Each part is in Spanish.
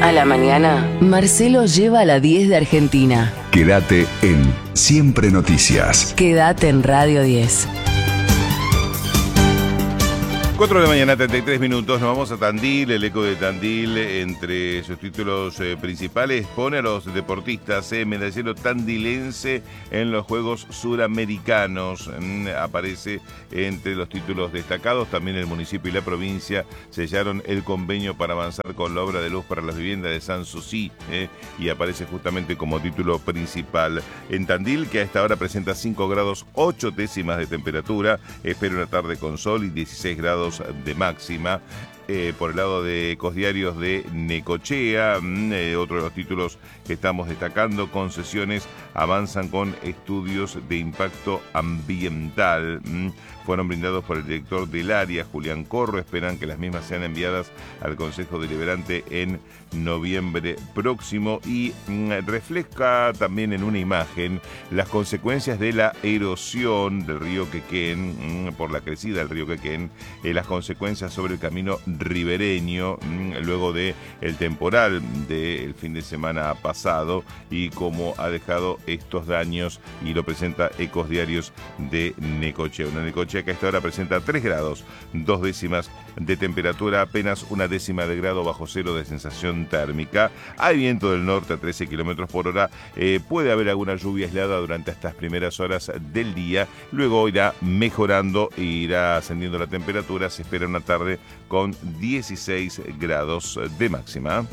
A la mañana, Marcelo lleva la 10 de Argentina. Quédate en Siempre Noticias. Quédate en Radio 10. 4 de la mañana, 33 minutos, nos vamos a Tandil. El Eco de Tandil, entre sus títulos principales, pone a los deportistas medallero tandilense en los Juegos Suramericanos. Aparece entre los títulos destacados. También el municipio y la provincia sellaron el convenio para avanzar con la obra de luz para las viviendas de Sanssouci, y aparece justamente como título principal. En Tandil, que a esta hora presenta 5 grados 8 décimas de temperatura, espera una tarde con sol y 16 grados de máxima. Por el lado de Ecosdiarios de Necochea, otro de los títulos que estamos destacando: concesiones avanzan con estudios de impacto ambiental. Fueron brindados por el director del área, Julián Corro. Esperan que las mismas sean enviadas al Consejo Deliberante en noviembre próximo. Y refleja también en una imagen las consecuencias de la erosión del río Quequén, por la crecida del río Quequén, las consecuencias sobre el camino ribereño luego de el temporal del fin de semana pasado, y cómo ha dejado estos daños, y lo presenta Ecosdiarios de Necochea. Una Necochea que a esta hora presenta 3 grados 2 décimas de temperatura, apenas una décima de grado bajo cero de sensación térmica. Hay viento del norte a 13 kilómetros por hora. Puede haber alguna lluvia aislada durante estas primeras horas del día. Luego irá mejorando e irá ascendiendo la temperatura. Se espera una tarde con 16 grados de máxima.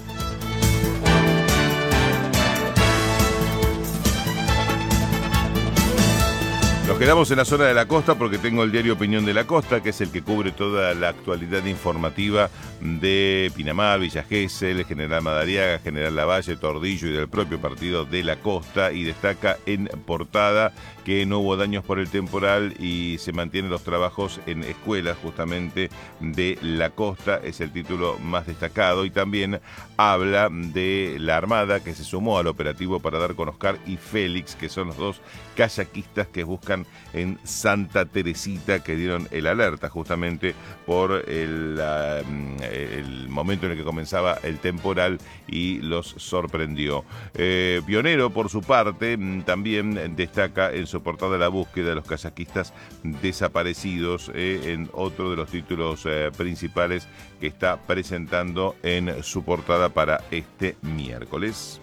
Nos quedamos en la zona de la costa porque tengo el diario Opinión de la Costa, que es el que cubre toda la actualidad informativa de Pinamar, Villa Gesell, General Madariaga, General Lavalle, Tordillo y del propio partido de la costa, y destaca en portada que no hubo daños por el temporal y se mantienen los trabajos en escuelas justamente de la costa. Es el título más destacado, y también habla de la Armada, que se sumó al operativo para dar con Oscar y Félix, que son los dos kayakistas que buscan en Santa Teresita, que dieron el alerta justamente por el momento en el que comenzaba el temporal y los sorprendió. Pionero, por su parte, también destaca en su portada la búsqueda de los kayakistas desaparecidos, en otro de los títulos principales que está presentando en su portada para este miércoles.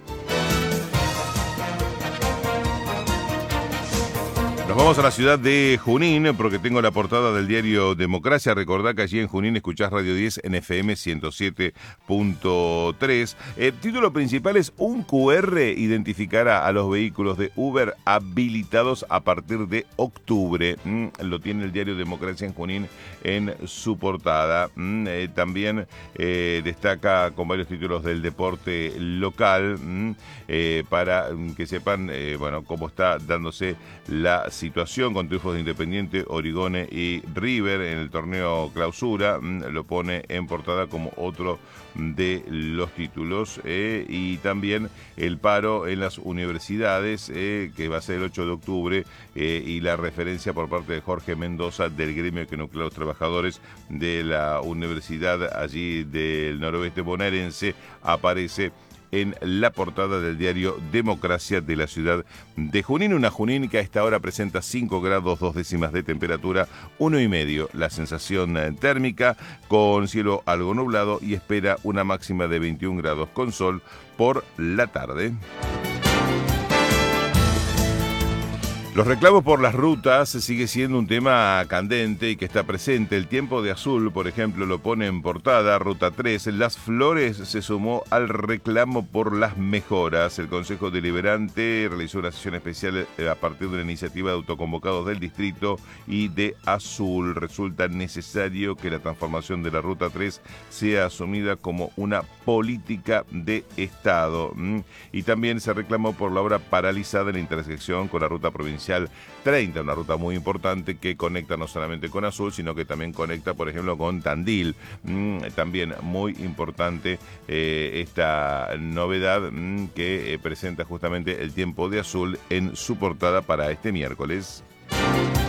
Nos vamos a la ciudad de Junín porque tengo la portada del diario Democracia. Recordá que allí en Junín escuchás Radio 10 en FM 107.3. El título principal es: un QR identificará a los vehículos de Uber habilitados a partir de octubre. Lo tiene el diario Democracia en Junín en su portada. También destaca con varios títulos del deporte local, para que sepan cómo está dándose la situación con triunfos de Independiente, Origone y River en el torneo Clausura. Lo pone en portada como otro de los títulos, y también el paro en las universidades, que va a ser el 8 de octubre, y la referencia por parte de Jorge Mendoza del gremio que nuclea a los trabajadores de la universidad allí del noroeste bonaerense, aparece en la portada del diario Democracia de la ciudad de Junín. Una Junín que a esta hora presenta 5 grados 2 décimas de temperatura, 1,5 la sensación térmica, con cielo algo nublado, y espera una máxima de 21 grados con sol por la tarde. Los reclamos por las rutas sigue siendo un tema candente y que está presente. El Tiempo de Azul, por ejemplo, lo pone en portada. Ruta 3, Las Flores se sumó al reclamo por las mejoras. El Consejo Deliberante realizó una sesión especial a partir de una iniciativa de autoconvocados del distrito y de Azul. Resulta necesario que la transformación de la Ruta 3 sea asumida como una política de Estado. Y también se reclamó por la obra paralizada en la intersección con la ruta provincial 30, una ruta muy importante que conecta no solamente con Azul, sino que también conecta, por ejemplo, con Tandil. También muy importante esta novedad que presenta justamente el Tiempo de Azul en su portada para este miércoles.